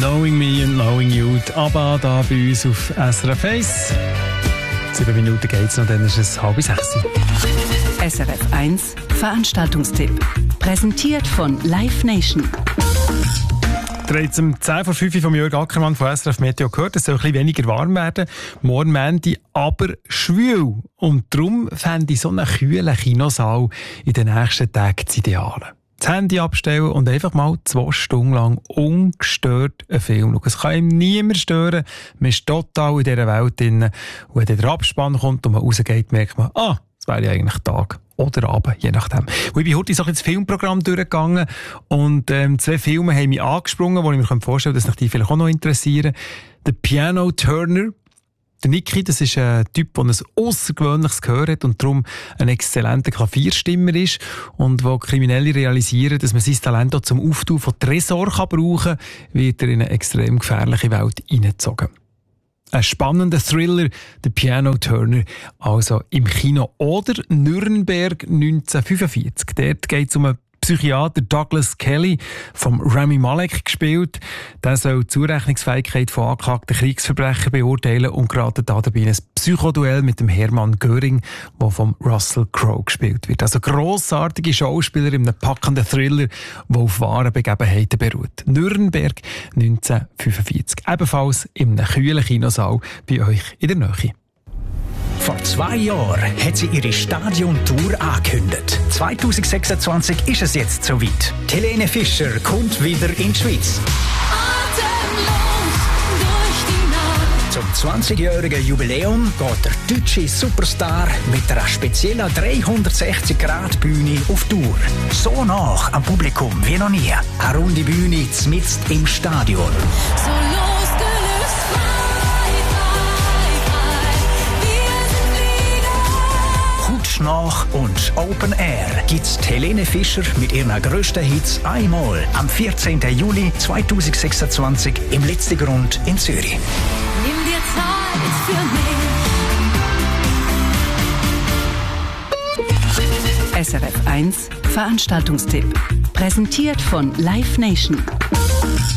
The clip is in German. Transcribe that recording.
Knowing Me and Knowing You. Aber da bei uns auf SRF 1. 7 Minuten geht's noch, dann ist es 5:30. SRF 1 Veranstaltungstipp. Präsentiert von Live Nation. Ihr habt um 10:05 von Jörg Ackermann von SRF Meteo gehört, es soll ein bisschen weniger warm werden. Morgen Montag aber schwül. Und darum fände ich so einen kühlen Kinosaal in den nächsten Tagen das Ideale. Das Handy abstellen und einfach mal 2 Stunden lang ungestört einen Film schauen. Es kann ihm niemand stören. Man ist total in dieser Welt drin. Und wenn der Abspann kommt und man rausgeht, merkt man, das wäre ja eigentlich Tag oder Abend, je nachdem. Und ich bin heute so das Filmprogramm durchgegangen und 2 Filme haben mich angesprungen, wo ich mir vorstellen kann, dass sich die vielleicht auch noch interessieren. «The Piano Turner». Der Niki, das ist ein Typ, der ein aussergewöhnliches Gehör hat und darum ein exzellenter Klavierstimmer ist und wo Kriminelle realisieren, dass man sein Talent auch zum Auftun von Tresor brauchen kann, wird er in eine extrem gefährliche Welt hineingezogen. Ein spannender Thriller, «The Piano Turner», also im Kino. Oder Nürnberg 1945. Dort geht es um einen Psychiater Douglas Kelly, vom Rami Malek gespielt. Der soll die Zurechnungsfähigkeit von angeklagten Kriegsverbrechern beurteilen und gerade dabei ein Psychoduell mit dem Hermann Göring, der vom Russell Crowe gespielt wird. Also grossartige Schauspieler in einem packenden Thriller, der auf wahren Begebenheiten beruht. Nürnberg 1945. Ebenfalls in einem kühlen Kinosaal bei euch in der Nähe. Vor 2 Jahren hat sie ihre Stadiontour angekündigt. 2026 ist es jetzt soweit. Helene Fischer kommt wieder in die Schweiz. Zum 20-jährigen Jubiläum geht der deutsche Superstar mit einer speziellen 360-Grad-Bühne auf Tour. So nah am Publikum wie noch nie. Eine runde Bühne mitten im Stadion. So losgelöst, Nach und Open Air gibt's Helene Fischer mit ihren grössten Hits einmal am 14. Juli 2026 im letzten Grund in Zürich. Nimm dir Zeit für mich. SRF 1 Veranstaltungstipp. Präsentiert von Live Nation.